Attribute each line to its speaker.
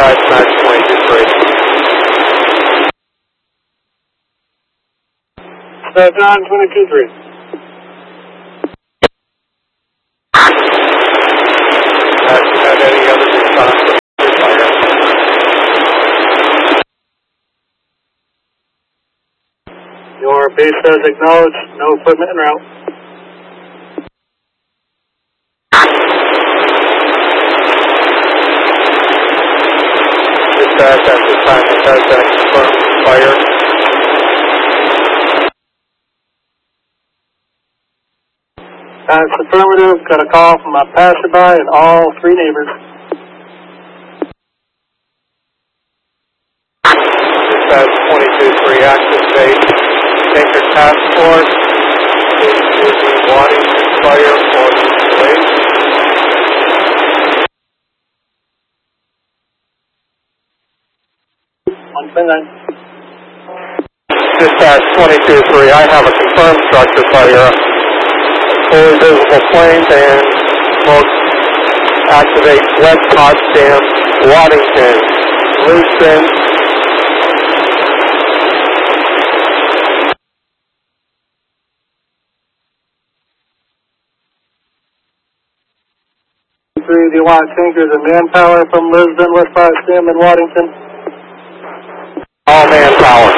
Speaker 1: Dispatch, Max 22-3.
Speaker 2: 922-3.
Speaker 1: Have you had any other response to fire?
Speaker 2: Your base says acknowledged, no equipment en route.
Speaker 1: Dispatch, at this time, it has been confirmed fire.
Speaker 2: That's affirmative. Got a call from a passerby and all 3 neighbors.
Speaker 1: Dispatch 22-3, activate Tanker Task Force into the Waddington Fire for installation. Dispatch 22-3, I have a confirmed structure fire. Fully visible flames and smoke. Activate West Potsdam, Waddington, Lewiston.
Speaker 2: Do you want tankers and manpower from Lisbon, West Potsdam, and Waddington?
Speaker 1: All manpower.